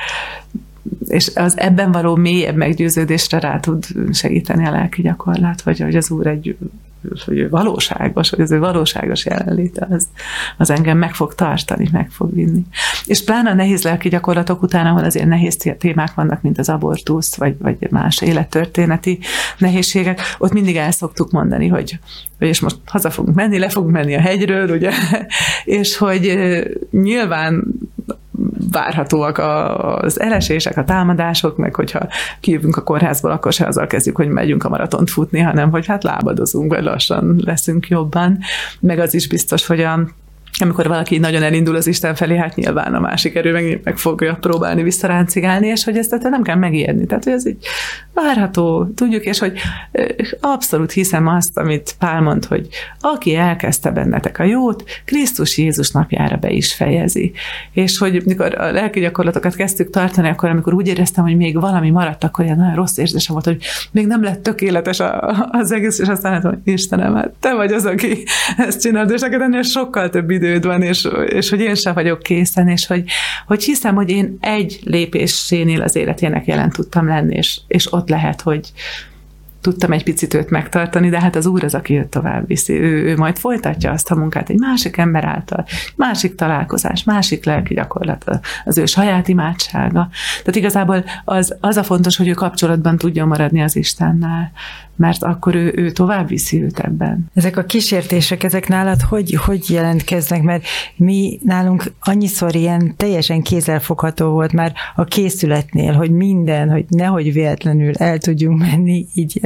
és az ebben való mélyebb meggyőződésre rá tud segíteni a lelki gyakorlat, hogy az Úr egy ő valóságos, hogy az ő valóságos jelenléte az engem meg fog tartani, meg fog vinni. És pláne a nehéz lelki gyakorlatok után, ahol azért nehéz témák vannak, mint az abortusz, vagy más élettörténeti nehézségek, ott mindig el szoktuk mondani, hogy és most haza fogunk menni, le fogunk menni a hegyről, ugye, és hogy nyilván várhatóak az elesések, a támadások, meg hogyha kijövünk a kórházból, akkor se azzal kezdjük, hogy megyünk a maratont futni, hanem hogy hát lábadozunk, vagy lassan leszünk jobban. Meg az is biztos, hogy amikor valaki nagyon elindul az Isten felé, hát nyilván a másik erő meg fogja próbálni visszaráncigálni, és hogy ezt nem kell megijedni. Tehát, hogy ez így várható, tudjuk, és hogy abszolút hiszem azt, amit Pál mond, hogy aki elkezdte bennetek a jót, Krisztus Jézus napjára be is fejezi. És hogy mikor a lelki gyakorlatokat kezdtük tartani, akkor amikor úgy éreztem, hogy még valami maradt, akkor ilyen nagyon rossz érzésem volt, hogy még nem lett tökéletes az egész, és aztán hát, hogy Istenem, hát te vagy az, aki ezt csinálod, és neked ennél sokkal több időd van, és hogy én sem vagyok készen, és hogy hiszem, hogy én egy lépésénél az életének jelen tudtam lenni, és ott lehet, hogy tudtam egy picit őt megtartani, de hát az Úr az, aki őt tovább viszi. Ő majd folytatja azt a munkát egy másik ember által, másik találkozás, másik lelki gyakorlat, az ő saját imádsága. Tehát igazából az a fontos, hogy ő kapcsolatban tudjon maradni az Istennel, mert akkor ő tovább viszi őt ebben. Ezek a kísértések, ezek nálad hogy jelentkeznek? Mert mi nálunk annyiszor ilyen teljesen kézzelfogható volt már a készületnél, hogy minden, hogy nehogy véletlenül el tudjunk menni, így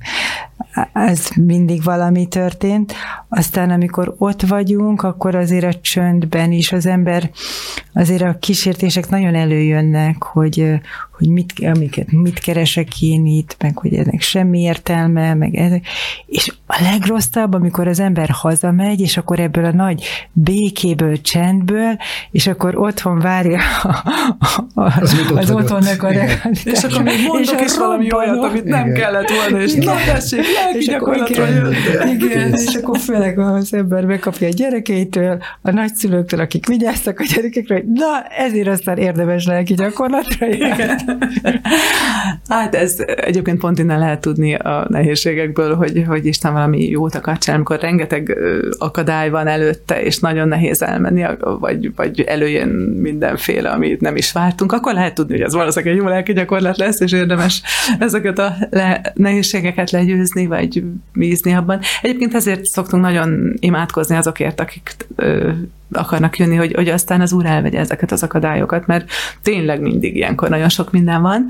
ez mindig valami történt. Aztán amikor ott vagyunk, akkor azért a csöndben is az ember, azért a kísértések nagyon előjönnek, hogy mit keresek én itt, meg hogy ennek semmi értelme, meg ezek. És a legrosszabb, amikor az ember hazamegy, és akkor ebből a nagy békéből, csendből, és akkor otthon várja az otthonnak a realitását. És akkor még mondok is valami olyat, amit nem kellett volna, és na tessék, lelki gyakorlatra jöttél. Igen, és akkor főleg az ember megkapja a gyerekeitől, a nagyszülőktől, akik vigyáztak a gyerekekre, hogy na, ezért aztán érdemes lelki gyakorlatra jönni. Hát ez egyébként pont innen lehet tudni a nehézségekből, hogy Isten valami jót akar csinálni, amikor rengeteg akadály van előtte, és nagyon nehéz elmenni, vagy előjön mindenféle, amit nem is vártunk, akkor lehet tudni, hogy ez valószínűleg egy jó lelki gyakorlat lesz, és érdemes ezeket a nehézségeket legyőzni, vagy bízni abban. Egyébként ezért szoktunk nagyon imádkozni azokért, akik akarnak jönni, hogy aztán az Úr elvegye ezeket az akadályokat, mert tényleg mindig ilyenkor nagyon sok minden van.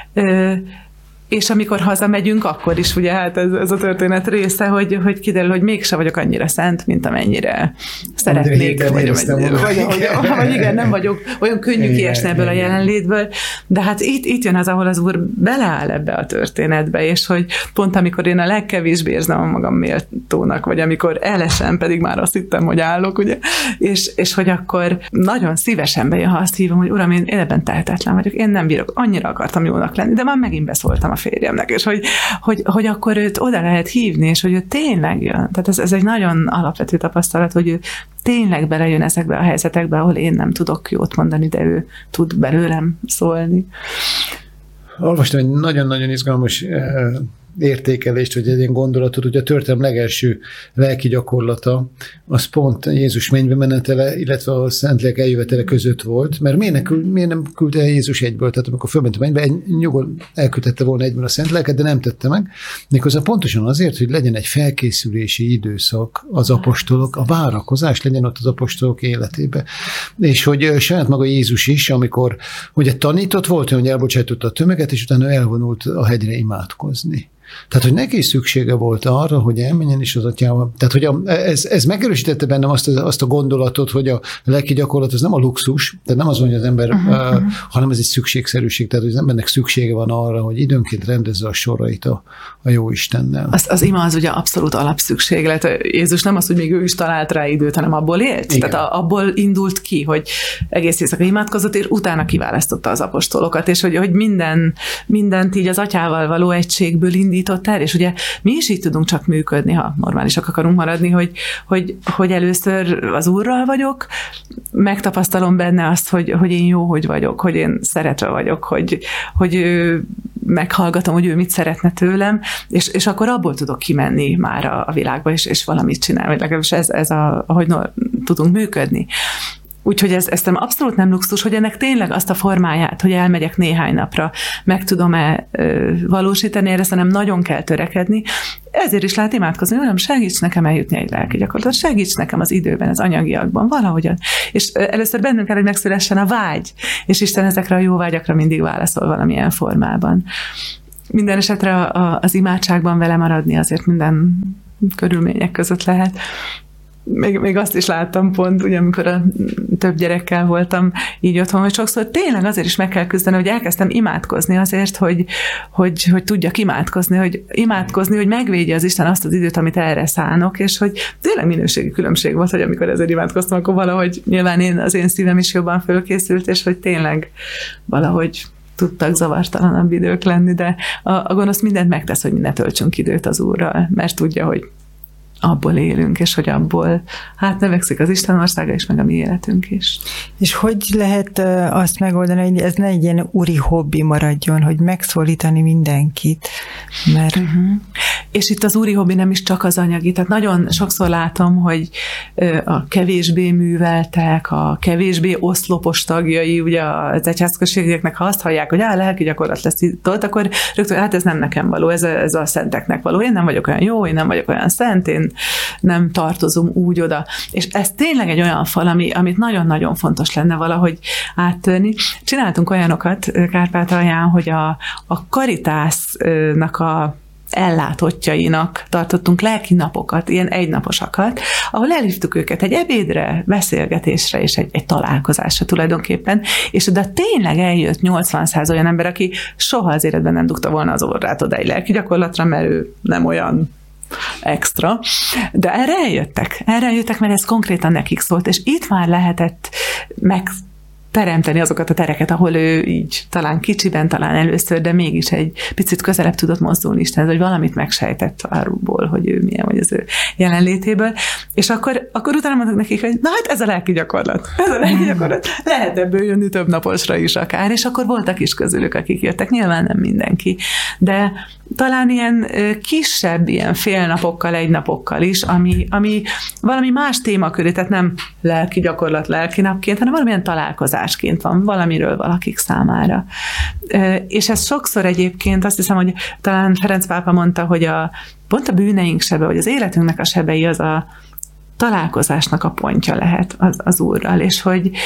És amikor hazamegyünk, akkor is ugye hát ez a történet része, hogy kiderül, hogy mégse vagyok annyira szent, mint amennyire szeretnék. Vagy igen, nem vagyok olyan könnyű kiesni ebből a jelenlétből, de hát itt jön az, ahol az Úr beleáll ebbe a történetbe, és hogy pont amikor én a legkevésbé érzem magam méltónak, vagy amikor elesem, pedig már azt hittem, hogy állok, ugye, és hogy akkor nagyon szívesen bejön, ha azt hívom, hogy Uram, én ebben tehetetlen vagyok, én nem bírok, annyira akartam jónak lenni, de már megint beszóltam a férjemnek, és hogy akkor őt oda lehet hívni, és hogy ő tényleg jön. Tehát ez egy nagyon alapvető tapasztalat, hogy ő tényleg belejön ezekbe a helyzetekbe, ahol én nem tudok jót mondani, de ő tud belőlem szólni. Olvastam egy nagyon-nagyon izgalmas értékelést, vagy egy ilyen gondolatot, hogy a történelem legelső lelki gyakorlata, az pont Jézus mennybe menetele, illetve a Szentlélek eljövetele között volt, mert miért nem küldte el Jézus egyből? Tehát amikor fölment a mennybe, nyugodtan elküldette volna egyből a Szentléleket, de nem tette meg. Méghozzá pontosan azért, hogy legyen egy felkészülési időszak az apostolok, a várakozás legyen ott az apostolok életébe. És hogy saját maga Jézus is, amikor ugye tanított volt, hogy elbocsájtotta a tömeget, és utána elvonult a hegyre imádkozni. Tehát, hogy neki is szüksége volt arra, hogy elmenjen is az atyával. Tehát, hogy ez megerősítette bennem azt a gondolatot, hogy a lelki gyakorlat az nem a luxus, tehát nem az, hogy az ember, hanem ez egy szükségszerűség, tehát, hogy az embernek szüksége van arra, hogy időnként rendezze a sorait a jó Istennel. Az ima az ugye abszolút alapszükséglet. Jézus nem az, hogy még ő is talált rá időt, hanem abból élt. Igen. Tehát abból indult ki, hogy egész éjszaka imádkozott, és utána kiválasztotta az apostolokat, és hogy mindent így az atyával való egységből indított el, és ugye mi is így tudunk csak működni, ha normálisak akarunk maradni, hogy először az Úrral vagyok, megtapasztalom benne azt, hogy én jó, hogy vagyok, hogy én szeretve vagyok, hogy meghallgatom, hogy ő mit szeretne tőlem, és akkor abból tudok kimenni már a világba, és valamit csinálni, legalábbis ez ahogy tudunk működni. Úgyhogy ez abszolút nem luxus, hogy ennek tényleg azt a formáját, hogy elmegyek néhány napra, meg tudom-e valósítani, erre szerintem nagyon kell törekedni. Ezért is lehet imádkozni, hogy segíts nekem eljutni egy lelki gyakorlatot, segíts nekem az időben, az anyagiakban, valahogyan. És először bennünk kell, hogy megszülessen a vágy, és Isten ezekre a jó vágyakra mindig válaszol valamilyen formában. Minden esetre az imádságban vele maradni azért minden körülmények között lehet. Még azt is láttam pont, ugye, amikor több gyerekkel voltam így otthon, hogy sokszor tényleg azért is meg kell küzdeni, hogy elkezdtem imádkozni azért, hogy tudjak imádkozni, hogy megvédje az Isten azt az időt, amit erre szánok, és hogy tényleg minőségi különbség volt, hogy amikor ezért imádkoztam, akkor valahogy nyilván az én szívem is jobban fölkészült, és hogy tényleg valahogy tudtak zavartalanabb idők lenni, de a gonosz mindent megtesz, hogy mi ne töltsünk időt az Úrral, mert tudja, hogy abból élünk, és hogy abból növekszik az Isten országa is, meg a mi életünk is. És hogy lehet azt megoldani, hogy ez ne egy ilyen úri hobbi maradjon, hogy megszólítani mindenkit? Mert... És itt az úri hobbi nem is csak az anyagi, tehát nagyon sokszor látom, hogy a kevésbé műveltek, a kevésbé oszlopos tagjai, ugye az egyházközségeknek, ha azt hallják, hogy lelki gyakorlat lesz itt, akkor rögtön, ez nem nekem való, ez a szenteknek való. Én nem vagyok olyan jó, én nem vagyok olyan szent, én nem tartozom úgy oda. És ez tényleg egy olyan fal, amit nagyon-nagyon fontos lenne valahogy áttörni. Csináltunk olyanokat Kárpátalján, hogy a Caritasnak a ellátottjainak tartottunk lelki napokat, ilyen egynaposakat, ahol elhívtuk őket egy ebédre, beszélgetésre és egy találkozásra tulajdonképpen, és oda tényleg eljött 80-100 olyan ember, aki soha az életben nem dugta volna az orrát oda egy lelki gyakorlatra, mert ő nem olyan extra, de erre eljöttek, mert ez konkrétan nekik szólt, és itt már lehetett megteremteni azokat a tereket, ahol ő így talán kicsiben, talán először, de mégis egy picit közelebb tudott mozdulni Istenhez, hogy valamit megsejtett arról, hogy ő milyen, vagy az ő jelenlétéből, és akkor utána mondok nekik, hogy ez a lelki gyakorlat. Lehet ebből jönni több naposra is akár, és akkor voltak is közülük, akik jöttek, nyilván nem mindenki, de talán ilyen kisebb, ilyen félnapokkal, egynapokkal is, ami valami más témaköré, tehát nem lelki gyakorlat lelki napként, hanem valamilyen találkozásként van valamiről valakik számára. És ez sokszor egyébként azt hiszem, hogy talán Ferenc pápa mondta, hogy pont a bűneink sebe, vagy az életünknek a sebei az a találkozásnak a pontja lehet az Úrral, és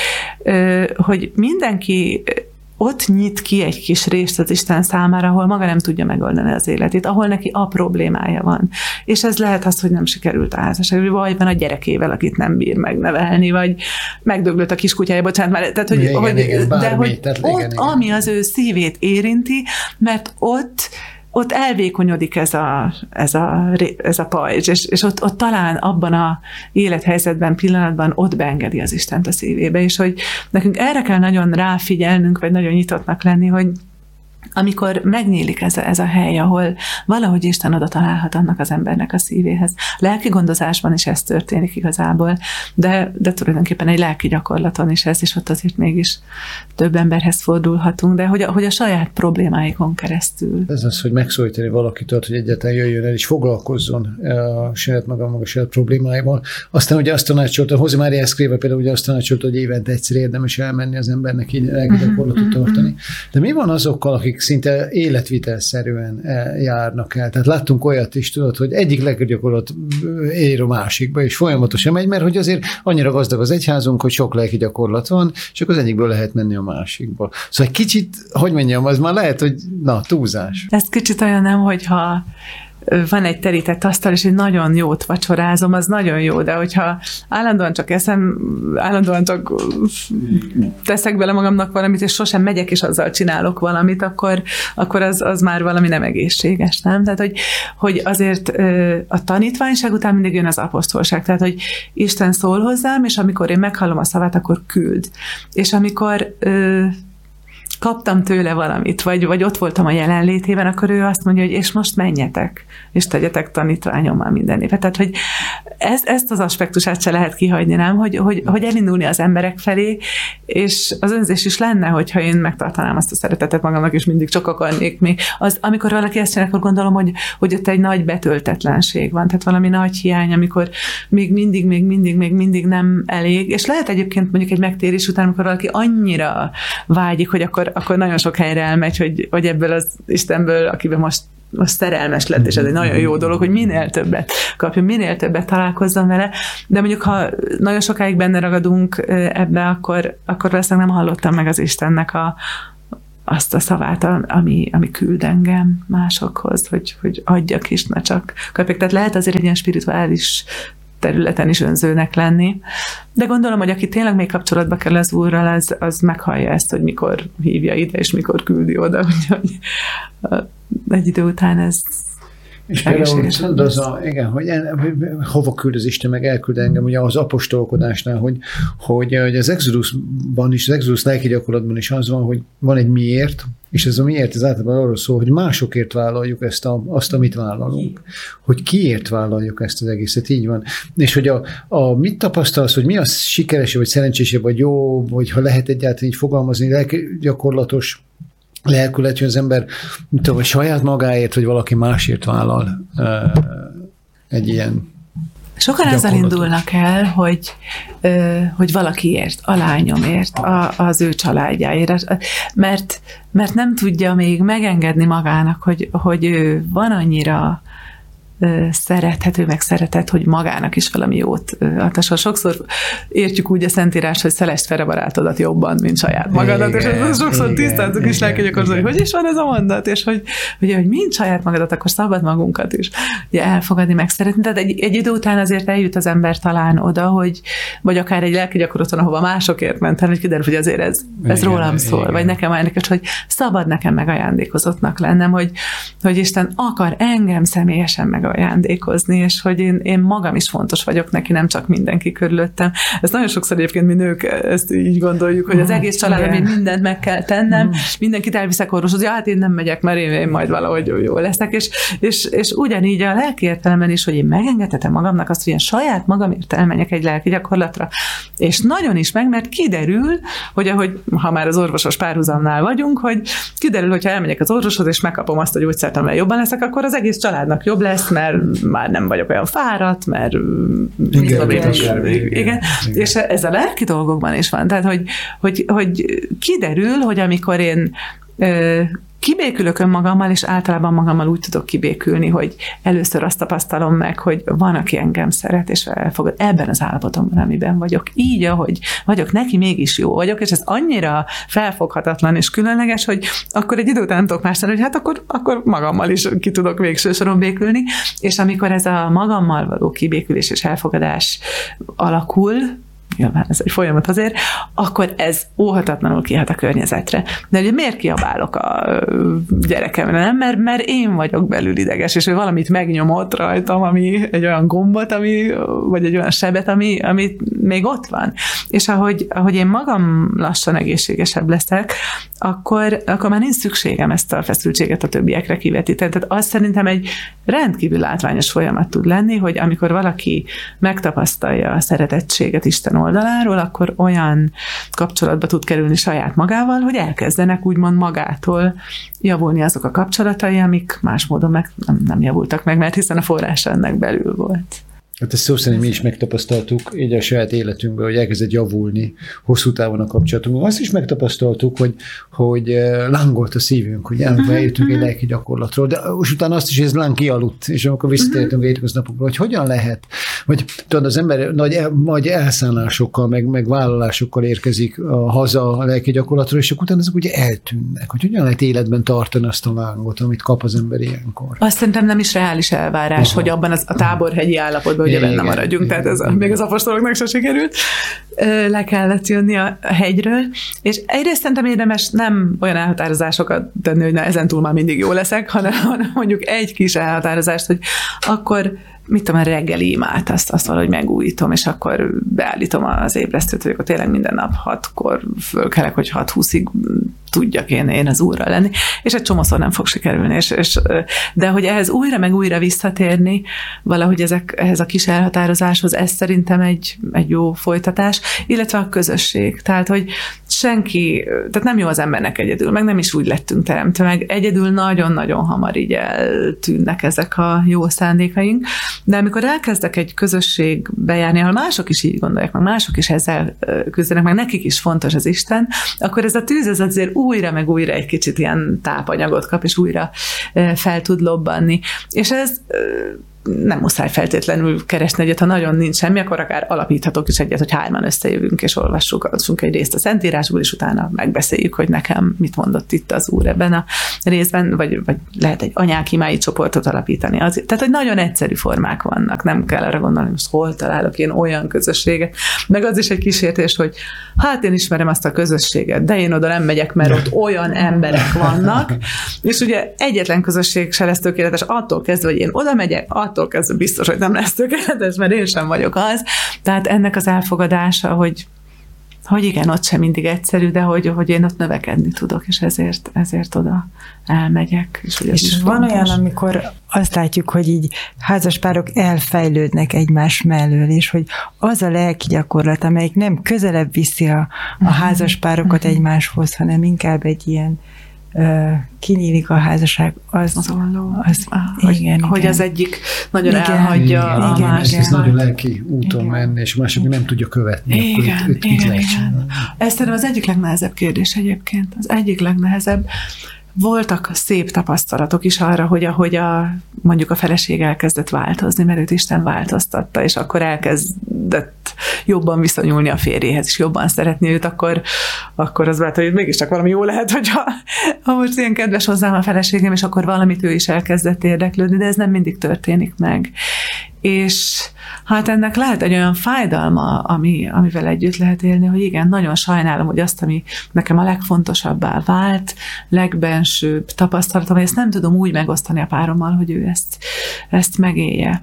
hogy mindenki ott nyit ki egy kis részt az Isten számára, ahol maga nem tudja megoldani az életét, ahol neki a problémája van. És ez lehet az, hogy nem sikerült a házasság, vagy van a gyerekével, akit nem bír megnevelni, vagy megdöglött a kiskutyája, bocsánat már, tehát, igen, ami az ő szívét érinti, mert ott elvékonyodik ez a pajzs, és ott talán abban a élethelyzetben, pillanatban ott beengedi az Istent a szívébe, és hogy nekünk erre kell nagyon ráfigyelnünk, vagy nagyon nyitottnak lenni, hogy amikor megnyílik ez a hely, ahol valahogy Isten oda találhat annak az embernek a szívéhez. Lelki gondozásban is ez történik igazából, de tulajdonképpen egy lelki gyakorlaton is ez, és ott azért mégis több emberhez fordulhatunk, de hogy a saját problémáikon keresztül. Ez az, hogy megszólítani valakit, hogy egyáltalán jöjjön el, és foglalkozzon a saját magam, a saját problémáival. Aztán ugye azt tanácsolta, José María Escrivá például ugye azt tanácsolta, hogy évente egyszer érdemes elmenni az embernek így lelki gyakorlatot tartani. De mi van azokkal, akik szinte életvitelszerűen járnak el? Tehát láttunk olyat is, tudod, hogy egyik lelki gyakorlat ér a másikba, és folyamatosan megy, mert hogy azért annyira gazdag az egyházunk, hogy sok lelki gyakorlat van, csak az egyikből lehet menni a másikba. Szóval egy kicsit, hogy mondjam, az már lehet, hogy túlzás. Ez kicsit olyan nem, hogyha van egy terített asztal, és egy nagyon jót vacsorázom, az nagyon jó, de hogyha állandóan csak eszem, állandóan csak teszek bele magamnak valamit, és sosem megyek, és azzal csinálok valamit, akkor az már valami nem egészséges, nem? Tehát, hogy azért a tanítványság után mindig jön az apostolság, tehát, hogy Isten szól hozzám, és amikor én meghallom a szavát, akkor küld. És amikor kaptam tőle valamit, vagy ott voltam a jelenlétében, akkor ő azt mondja, hogy és most menjetek, és tegyetek tanítványommá minden évet. Tehát, hogy ezt az aspektusát se lehet kihagyni, nem? Hogy elindulni az emberek felé, és az önzés is lenne, hogyha én megtartanám azt a szeretetet magamnak, és mindig csak akarnék még. Amikor valaki ezt csinál, akkor gondolom, hogy ott egy nagy betöltetlenség van, tehát valami nagy hiány, amikor még mindig nem elég, és lehet egyébként mondjuk egy megtérés után, amikor valaki annyira vágyik, hogy akkor nagyon sok helyre elmegy, hogy ebből az Istenből, akiben most szerelmes lett, és ez egy nagyon jó dolog, hogy minél többet kapjon, minél többet találkozzon vele, de mondjuk, ha nagyon sokáig benne ragadunk ebbe, akkor valószínűleg nem hallottam meg az Istennek azt a szavát, ami küld engem másokhoz, hogy adjak is, ne csak kapjak. Tehát lehet azért egy ilyen spirituális területen is önzőnek lenni. De gondolom, hogy aki tényleg még kapcsolatba kerül az Úrral, az meghallja ezt, hogy mikor hívja ide, és mikor küldi oda, úgyhogy egy idő után ez és például igen, hogy hova küld az Isten, meg elküld engem, ugye az apostolkodásnál, hogy az Exodusban is, az Exodus lelki gyakorlatban is az van, hogy van egy miért, és ez a miért, ez általában arról szól, hogy másokért vállaljuk azt, amit vállalunk. Hogy kiért vállaljuk ezt az egészet, így van. És hogy mit tapasztalsz, hogy mi az sikeresebb, vagy szerencsésebb, vagy jó, vagy ha lehet egyáltalán így fogalmazni, lelki gyakorlatos lelkület, hogy az ember vagy saját magáért, vagy valaki másért vállal egy ilyen sokan ezzel indulnak el, hogy valakiért, a lányomért, az ő családjáért, mert nem tudja még megengedni magának, hogy ő van annyira szerethető, meg szeretett, hogy magának is valami jót adhasson. Sokszor értjük úgy a Szentírás, hogy szelesd fel a barátodat jobban, mint saját magadat, és ezt sokszor tisztázunk is lelkigyakorlatilag, hogy is van ez a mondat, és hogy mint saját magadat, akkor szabad magunkat is ugye elfogadni, megszeretni. Tehát egy idő után azért eljut az ember talán oda, vagy akár egy lelkigyakorlaton, ahova másokért ment, hogy kiderül, hogy azért ez rólam szól, vagy nekem érdekes, hogy szabad nekem megajándékozottnak lennem, hogy Isten akar engem személyesen megajándékozni, és hogy én magam is fontos vagyok neki, nem csak mindenki körülöttem. Ez nagyon sokszor egyébként mi nők ezt így gondoljuk, hogy az egész családom, én mindent meg kell tennem, mindenkit elviszek orvoshoz, hát én nem megyek, mert én majd valahogy jó leszek, és ugyanígy a lelki értelemben is, hogy én megengedhetem magamnak azt, hogy én saját magamért elmenjek egy lelki gyakorlatra. És nagyon is mert kiderül, hogy ha már az orvosos párhuzamnál vagyunk, hogy kiderül, hogyha elmegyek az orvoshoz, és megkapom azt a gyógyszert, amivel jobban leszek, akkor az egész családnak jobb lesz, mert már nem vagyok olyan fáradt, mert igen. És ez a lelki dolgokban is van. Tehát, hogy kiderül, hogy amikor én kibékülök önmagammal, és általában magammal úgy tudok kibékülni, hogy először azt tapasztalom meg, hogy van, aki engem szeret, és elfogad ebben az állapotomban, amiben vagyok. Így, ahogy vagyok, neki mégis jó vagyok, és ez annyira felfoghatatlan és különleges, hogy akkor egy idő után nem tudok más tenni, hogy hát akkor magammal is ki tudok végső soron békülni, és amikor ez a magammal való kibékülés és elfogadás alakul, nyilván ez egy folyamat azért, akkor ez óhatatlanul kihat a környezetre. De ugye miért kiabálok a gyerekemre, nem? Mert én vagyok belül ideges, és ő valamit megnyomott rajtam, ami egy olyan gombot, vagy egy olyan sebet, ami még ott van. És ahogy én magam lassan egészségesebb leszek, akkor már nincs szükségem ezt a feszültséget a többiekre kivetíteni. Tehát az szerintem egy rendkívül látványos folyamat tud lenni, hogy amikor valaki megtapasztalja a szeretettséget Isten oldaláról, akkor olyan kapcsolatba tud kerülni saját magával, hogy elkezdenek úgymond magától javulni azok a kapcsolatai, amik más módon nem javultak meg, mert hiszen a forrása ennek belül volt. Hát ezt szó szerint mi is megtapasztaltuk így a saját életünkben, hogy elkezdett javulni hosszú távon a kapcsolatunk. Azt is megtapasztaltuk, hogy lángolt a szívünk, hogy eljöttünk egy lelki gyakorlatról, de most utána azt is, hogy ez láng kialudt, és amikor visszatértünk hétköznapokra, hogy hogyan lehet, vagy tudod, az ember nagy elszállásokkal, meg vállalásokkal érkezik haza a lelki gyakorlatról, és akkor utána ezek ugye eltűnnek, hogy hogyan lehet életben tartani azt a lángot, amit kap az ember ilyenkor. Azt szerintem nem is reális elvárás, hogy abban a táborhegyi állapotban ugye benne maradjunk, tehát még az apostoloknak se sikerült, le kellett jönni a hegyről, és egyrészt szerintem érdemes nem olyan elhatározásokat tenni, hogy na ezentúl már mindig jó leszek, hanem mondjuk egy kis elhatározást, hogy akkor mit tudom, a reggeli imát, azt valahogy megújítom, és akkor beállítom az ébresztőt, hogy akkor tényleg minden nap 6-kor fölkelek, hogy 6:20-ig tudjak én az Úrral lenni, és egy csomószor nem fog sikerülni, de hogy ehhez újra meg újra visszatérni, valahogy ehhez a kis elhatározáshoz, ez szerintem egy jó folytatás, illetve a közösség. Tehát, hogy tehát nem jó az embernek egyedül, meg nem is úgy lettünk teremtve, meg egyedül nagyon-nagyon hamar így eltűnnek ezek a jó szándékaink, de amikor elkezdek egy közösségbe járni, ahol mások is így gondolják, meg mások is ezzel küzdenek, meg nekik is fontos az Isten, akkor ez a tűz ez azért újra meg újra egy kicsit ilyen tápanyagot kap, és újra fel tud lobbanni. És ez nem muszáj feltétlenül keresni egyet, ha nagyon nincs semmi, akkor akár alapíthatok is egyet, hogy 3-an összejövünk, és olvassunk egy részt a Szentírásból, és utána megbeszéljük, hogy nekem mit mondott itt az Úr ebben a részben, vagy lehet egy anyák imái csoportot alapítani. Tehát, hogy nagyon egyszerű formák vannak, nem kell arra gondolni, hogy most hol találok én olyan közösséget, meg az is egy kísértés, hogy hát én ismerem azt a közösséget, de én oda nem megyek, mert ott olyan emberek vannak, és ugye egyetlen közösség se lesz tökéletes, attól kezdve, hogy én oda megyek, attól kezdve biztos, hogy nem lesz tökéletes, mert én sem vagyok az. Tehát ennek az elfogadása, hogy igen, ott sem mindig egyszerű, de hogy én ott növekedni tudok, és ezért oda elmegyek. És van olyan, amikor azt látjuk, hogy így házaspárok elfejlődnek egymás mellől, és hogy az a lelki gyakorlat, amelyik nem közelebb viszi a házaspárokat egymáshoz, hanem inkább egy ilyen kinyílik a házasság, az igen, hogy az egyik nagyon elhagyja a másik. Ez nagyon lelki úton menni, és a másik nem tudja követni. Igen. Ez szerintem az egyik legnehezebb kérdés egyébként. Az egyik legnehezebb. Voltak szép tapasztalatok is arra, hogy ahogy mondjuk a feleség elkezdett változni, mert őt Isten változtatta, és akkor elkezdett jobban viszonyulni a férjéhez, és jobban szeretni őt, akkor az lehet, hogy mégiscsak valami jó lehet, hogyha most ilyen kedves hozzám a feleségem, és akkor valamit ő is elkezdett érdeklődni, de ez nem mindig történik meg. És hát ennek lehet egy olyan fájdalma, amivel együtt lehet élni, hogy igen, nagyon sajnálom, hogy azt, ami nekem a legfontosabbá vált, legbensőbb tapasztalatom, hogy ezt nem tudom úgy megosztani a párommal, hogy ő ezt megélje.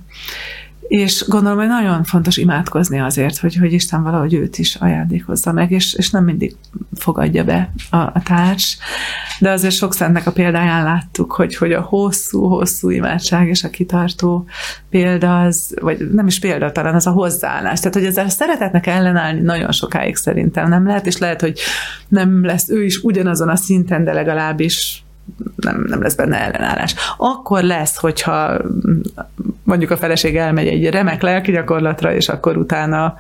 És gondolom, hogy nagyon fontos imádkozni azért, hogy Isten valahogy őt is ajándékozza meg, és nem mindig fogadja be a társ. De azért sok szentnek a példáján láttuk, hogy a hosszú imádság és a kitartó példa az, vagy nem is példa, talán az a hozzáállás. Tehát, hogy ezzel a szeretetnek ellenállni nagyon sokáig szerintem nem lehet, és lehet, hogy nem lesz ő is ugyanazon a szinten, de legalábbis nem lesz benne ellenállás. Akkor lesz, hogyha mondjuk a feleség elmegy egy remek lelki gyakorlatra, és akkor utána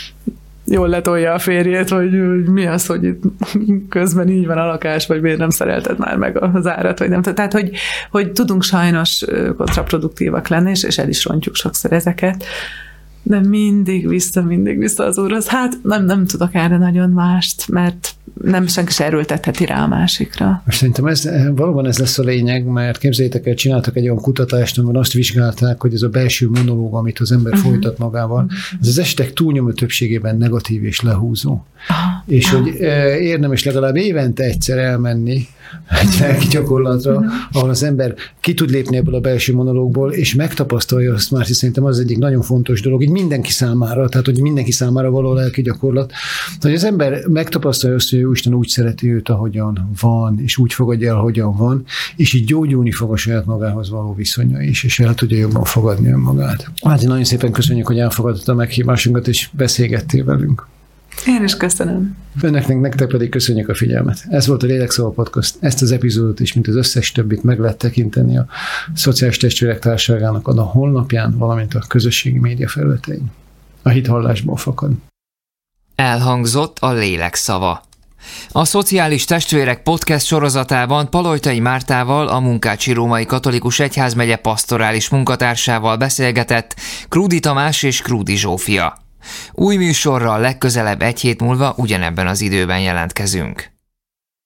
jól letolja a férjét, hogy mi az, hogy itt közben így van a lakás, vagy miért nem szerelted már meg az árat, vagy nem. Tehát, hogy tudunk sajnos kontraproduktívak lenni, és el is rontjuk sokszor ezeket, de mindig vissza az Úrhoz. Hát nem tudok erre nagyon mást, mert nem senki se erőltetheti rá a másikra. Most szerintem valóban ez lesz a lényeg, mert képzeljétek el, csináltak egy olyan kutatást, amiben azt vizsgálták, hogy ez a belső monológ, amit az ember folytat magával, ez az esetek túlnyomó többségében negatív és lehúzó. És hogy érdemes legalább évente egyszer elmenni egy lelki gyakorlatra, ahol az ember ki tud lépni ebből a belső monológból, és megtapasztalja azt már, szerintem az egyik nagyon fontos dolog, így mindenki számára, tehát hogy mindenki számára való lelki gyakorlat, hogy az ember megtapasztalja azt, hogy Isten úgy szereti őt, ahogyan van, és úgy fogadja el, ahogyan van, és így gyógyulni fog a saját magához való viszonya is, és el tudja jobban fogadni önmagát. Hát én nagyon szépen köszönjük, hogy elfogadott a meghívásunkat, és beszélgettél velünk. Én is köszönöm. Nektek pedig köszönjük a figyelmet. Ez volt a Lélekszava Podcast. Ezt az epizódot is, mint az összes többit meg lehet tekinteni a Szociális Testvérek Társaságának a honlapján, valamint a közösségi média felületein. A hit hallásból fakad. Elhangzott a Lélekszava. A Szociális Testvérek podcast sorozatában Palojtai Mártával, a Munkácsi Római Katolikus Egyházmegye pastorális munkatársával beszélgetett Krúdy Tamás és Krúdy Zsófia. Új műsorral legközelebb egy hét múlva ugyanebben az időben jelentkezünk.